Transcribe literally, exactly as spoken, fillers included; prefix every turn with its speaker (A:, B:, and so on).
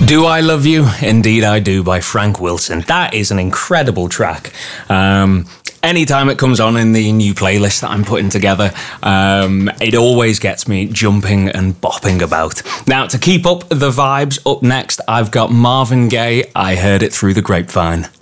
A: Do I Love You? Indeed I Do by Frank Wilson. That is an incredible track. Um, anytime it comes on in the new playlist that I'm putting together, um, it always gets me jumping and bopping about. Now, to keep up the vibes, up next, I've got Marvin Gaye, I Heard It Through the Grapevine.